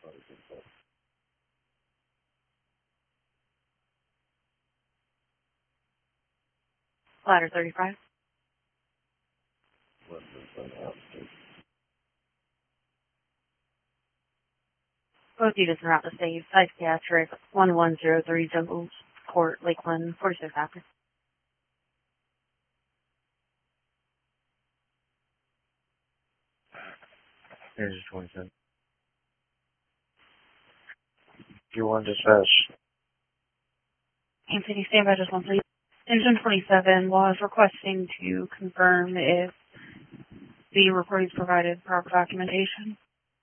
Ladder 35. Both units are out to save. Psychiatric 1103 Jungle Court, Lakeland, 46 after. Here's 27. You're one dispatch. Anthony, stand by just one, please. Engine 27 was requesting to confirm if the reportees provided proper documentation.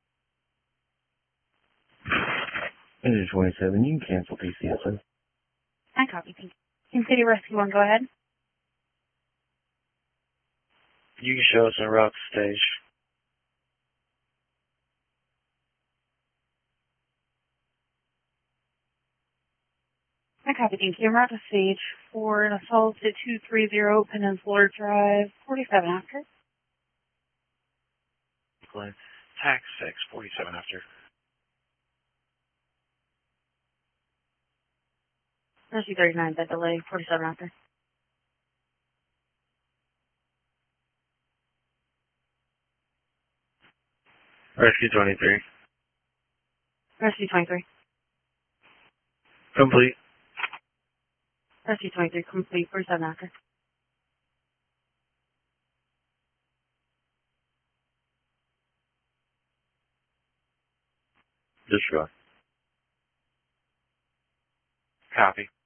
Engine 27, you can cancel PCSO. I copy. King City Rescue 1, go ahead. You can show us en route to stage. I copy. Thank you. I'm out to stage for an assault at 230 Peninsula Drive, 47 after. Glenn, tax 6, 47 after. Rescue 39, bed delay, 47 after. Rescue 23. Rescue 23. Complete. Rescue 23, complete, 47 after. Disregard. Copy.